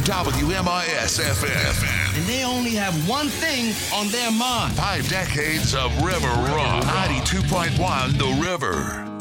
WMIS FM. And they only have one thing on their mind. 5 decades of River Rock. 92.1 The River.